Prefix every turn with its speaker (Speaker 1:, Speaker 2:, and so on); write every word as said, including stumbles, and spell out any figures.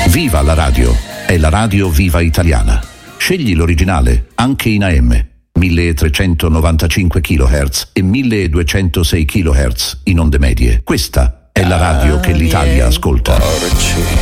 Speaker 1: Viva la radio! È la radio viva italiana. Scegli l'originale, anche in A M. milletrecentonovantacinque chilohertz e milleduecentosei chilohertz in onde medie. Questa è la radio che l'Italia ascolta.